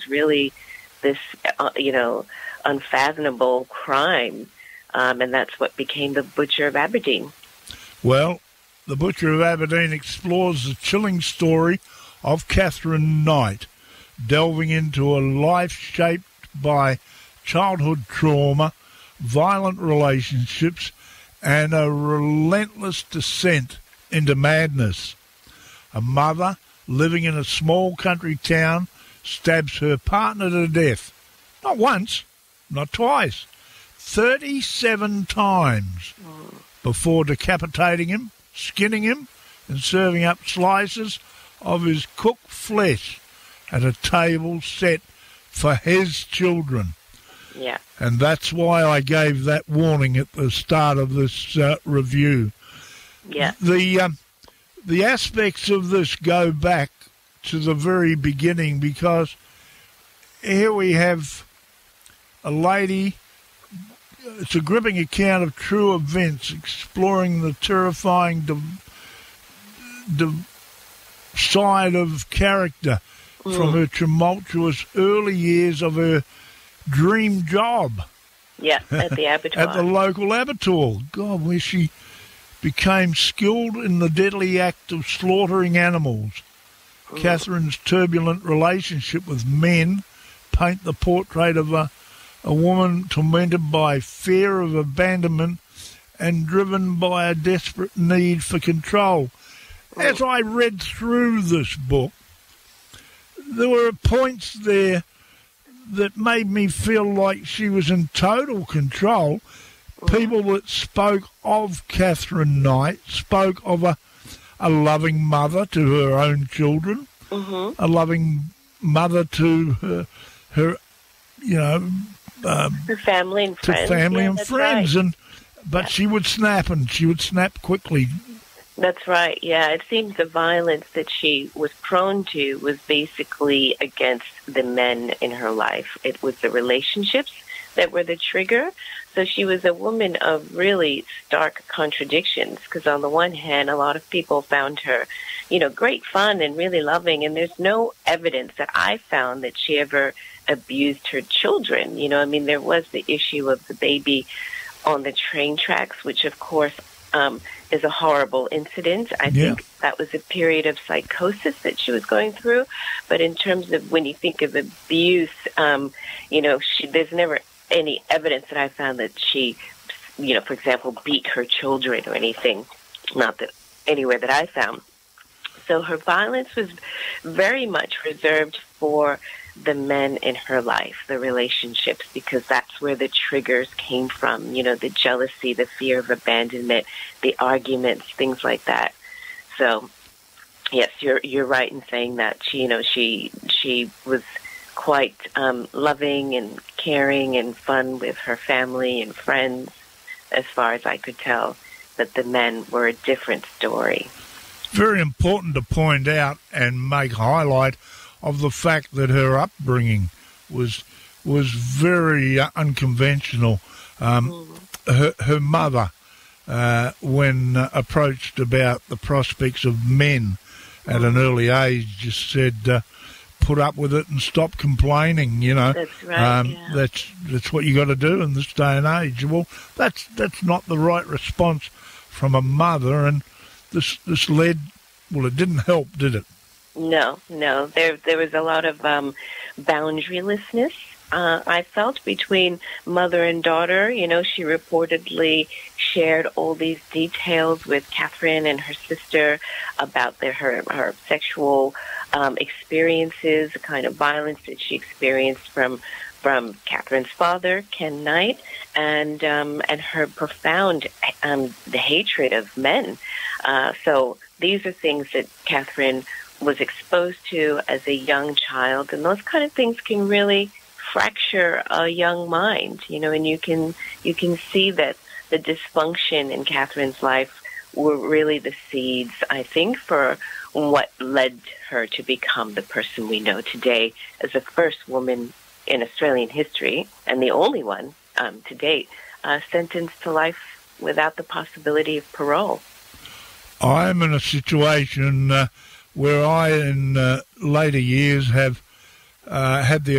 really this, unfathomable crime. And that's what became The Butcher of Aberdeen. Well, The Butcher of Aberdeen explores the chilling story of Katherine Knight, delving into a life shaped by childhood trauma, violent relationships, and a relentless descent into madness. A mother living in a small country town stabs her partner to death. Not once, not twice, 37 times before decapitating him, skinning him, and serving up slices of his cooked flesh at a table set for his children. Yeah. And that's why I gave that warning at the start of this review. Yeah. The aspects of this go back to the very beginning, because here we have a lady. It's a gripping account of true events, exploring the terrifying side of character from her tumultuous early years of her dream job. Yeah, at the abattoir. At the local abattoir. God, where she became skilled in the deadly act of slaughtering animals. Katherine's turbulent relationship with men paint the portrait of a woman tormented by fear of abandonment and driven by a desperate need for control. As I read through this book, there were points there that made me feel like she was in total control. People that spoke of Katherine Knight spoke of a loving mother to her own children, a loving mother to her family and friends. To family and friends, right. But she would snap, and she would snap quickly. That's right, yeah. It seems the violence that she was prone to was basically against the men in her life. It was the relationships that were the trigger. So she was a woman of really stark contradictions, because on the one hand, a lot of people found her, great fun and really loving, and there's no evidence that I found that she ever abused her children. There was the issue of the baby on the train tracks, which of course is a horrible incident. I think that was a period of psychosis that she was going through. But in terms of when you think of abuse, there's never any evidence that I found that she, for example, beat her children or anything. Not that anywhere that I found. So her violence was very much reserved for the men in her life, the relationships, because that's where the triggers came from, the jealousy, the fear of abandonment, the arguments, things like that. So, yes, you're right in saying that she was quite loving and caring and fun with her family and friends, as far as I could tell, but the men were a different story. Very important to point out and make highlight of the fact that her upbringing was very unconventional. Her mother, when approached about the prospects of men at an early age, just said, put up with it and stop complaining, That's right, That's what you got to do in this day and age. Well, that's not the right response from a mother, and this led, well, it didn't help, did it? No. There was a lot of boundarylessness, I felt, between mother and daughter. She reportedly shared all these details with Katherine and her sister about her sexual experiences, the kind of violence that she experienced from Katherine's father, Ken Knight, and her profound the hatred of men. So these are things that Katherine was exposed to as a young child, and those kind of things can really fracture a young mind, and you can see that the dysfunction in Katherine's life were really the seeds, I think, for what led her to become the person we know today as the first woman in Australian history, and the only one to date, sentenced to life without the possibility of parole. I'm in a situation where I, in later years, have had the